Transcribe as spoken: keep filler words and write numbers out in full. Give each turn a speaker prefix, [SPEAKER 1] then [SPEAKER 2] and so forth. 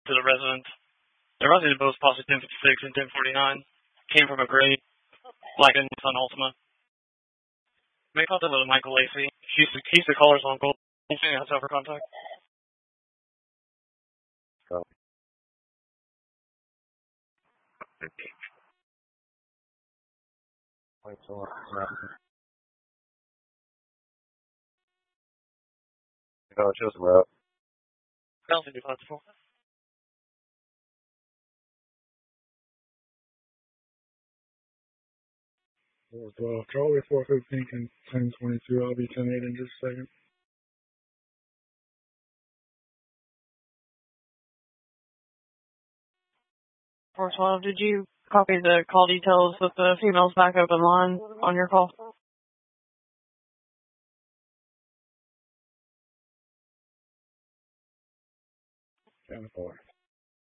[SPEAKER 1] to the resident. The resident both posse ten fifty-six and ten forty-nine came from a gray black and Nissan Altima. Make contact with Michael Lacey. He's the, he's the caller's uncle. He's going to have for contact.
[SPEAKER 2] So. Wait till No, it's just a route.
[SPEAKER 1] I don't think it's possible.
[SPEAKER 3] Well, Charlie four fifteen and ten twenty-two. I'll be ten eight in just a second.
[SPEAKER 4] four twelve, did you copy the call details with the females back up in line on your call?
[SPEAKER 3] ten four.